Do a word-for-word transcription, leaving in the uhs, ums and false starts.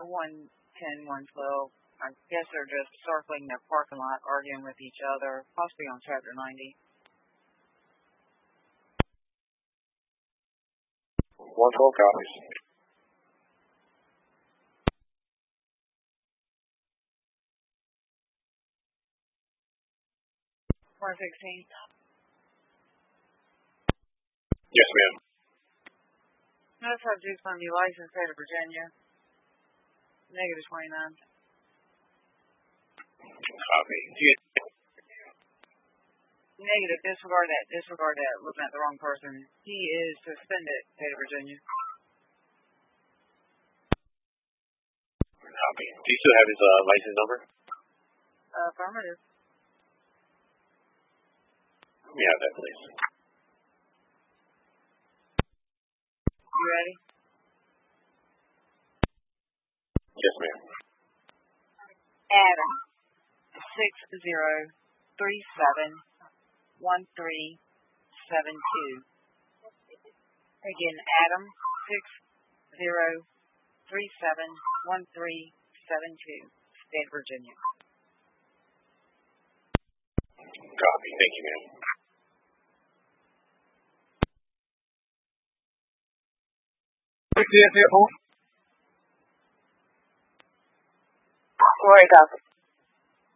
one ten, one twelve. I guess they're just circling their parking lot, arguing with each other, possibly on Chapter ninety. one twelve copies. one sixteen. Yes, ma'am. Notice I've just on your license, state of Virginia. Negative twenty-nine. Copy. Negative. Disregard that. Disregard that. Looking at the wrong person. He is suspended, state of Virginia. Copy. Do you still have his uh, license number? Uh, affirmative. Let me have that, please. You ready? Yes, ma'am. Adam. Six zero three seven one three seven two. Again, Adam. Six zero three seven one three seven two. State of Virginia. Copy. Thank you, ma'am. Rory Gossip.